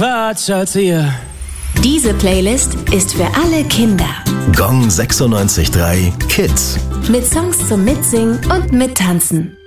Quatsch als ihr. Diese Playlist ist für alle Kinder. Gong 96.3 Kids. Mit Songs zum Mitsingen und Mittanzen.